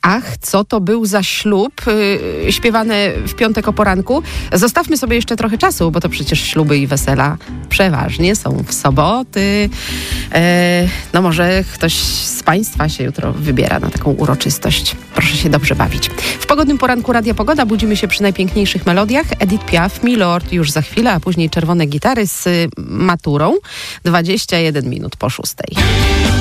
Ach, co to był za ślub, śpiewane w piątek o poranku. Zostawmy sobie jeszcze trochę czasu, bo to przecież śluby i wesela przeważnie są w soboty. No może ktoś z Państwa się jutro wybiera na taką uroczystość. Proszę się dobrze bawić. W pogodnym poranku Radia Pogoda budzimy się przy najpiękniejszych melodiach. Edith Piaf, Milord już za chwilę, a później Czerwone gitary z Maturą. 21 minut po 6.